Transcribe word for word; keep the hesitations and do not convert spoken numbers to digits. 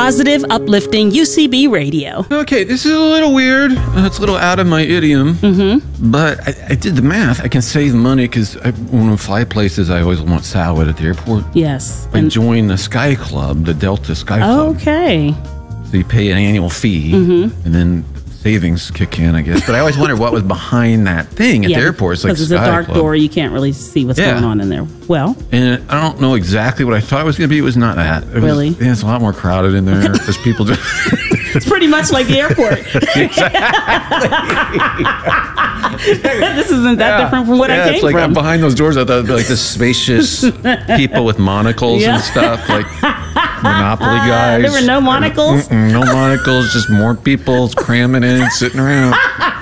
Positive, uplifting U C B radio. Okay, this is a little weird. Uh, it's a little out of my idiom. Mm-hmm. But I, I did the math. I can save money because when I fly places, I always want salad at the airport. Yes. I And- join the Sky Club, the Delta Sky Club. Okay. So you pay an annual fee, Mm-hmm. and then savings kick in, I guess. But I always wondered what was behind that thing at Yeah, the airport. It's like because it's a Sky dark Club. door, you can't really see what's Yeah. going on in there. Well, And I don't know exactly what I thought it was going to be. It was not that. It was, Really? Yeah, it's a lot more crowded in there. There's people just... it's pretty much like the airport. This isn't that different from what yeah, I came it's like from. behind those doors. I thought it'd be like this spacious people with monocles Yeah. and stuff, like Monopoly guys. There were no monocles? Mm-mm, no monocles, just more people cramming in, sitting around.